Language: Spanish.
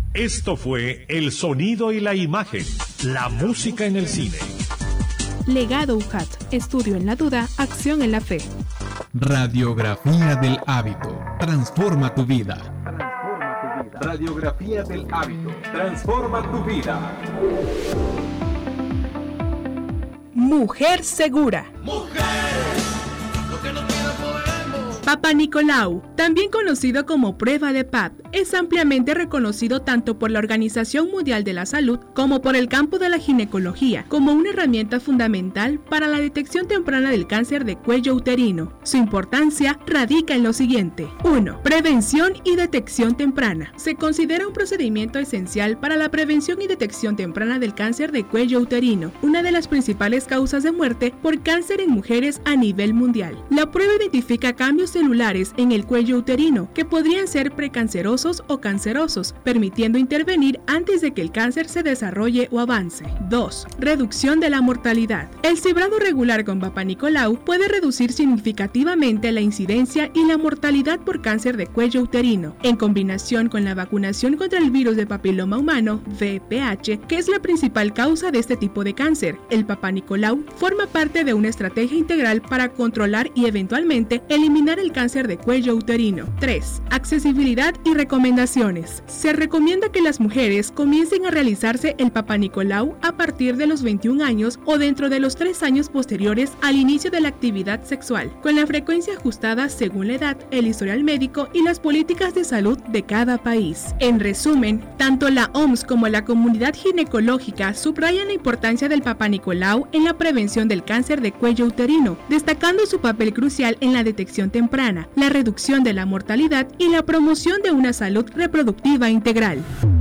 Esto fue El Sonido y la Imagen, la música en el cine. Legado UJAT, estudio en la duda, acción en la fe. Radiografía del hábito, transforma tu vida. Radiografía del hábito, transforma tu vida. Mujer segura. Papa Nicolau, también conocido como prueba de Pap, es ampliamente reconocido tanto por la Organización Mundial de la Salud como por el campo de la ginecología como una herramienta fundamental para la detección temprana del cáncer de cuello uterino. Su importancia radica en lo siguiente. 1. Prevención y detección temprana. Se considera un procedimiento esencial para la prevención y detección temprana del cáncer de cuello uterino, una de las principales causas de muerte por cáncer en mujeres a nivel mundial. La prueba identifica cambios celulares en el cuello uterino que podrían ser precancerosos o cancerosos, permitiendo intervenir antes de que el cáncer se desarrolle o avance. 2. Reducción de la mortalidad. El cibrado regular con Papa Nicolau puede reducir significativamente la incidencia y la mortalidad por cáncer de cuello uterino, en combinación con la vacunación contra el virus de papiloma humano, VPH, que es la principal causa de este tipo de cáncer. El Papa Nicolau forma parte de una estrategia integral para controlar y eventualmente eliminar el cáncer de cuello uterino. 3. Accesibilidad y recomendaciones. Se recomienda que las mujeres comiencen a realizarse el Papa Nicolau a partir de los 21 años o dentro de los 3 años posteriores al inicio de la actividad sexual, con la frecuencia ajustada según la edad, el historial médico y las políticas de salud de cada país. En resumen, tanto la OMS como la comunidad ginecológica subrayan la importancia del Papa Nicolau en la prevención del cáncer de cuello uterino, destacando su papel crucial en la detección temprana, la reducción de la mortalidad y la promoción de una salud reproductiva integral.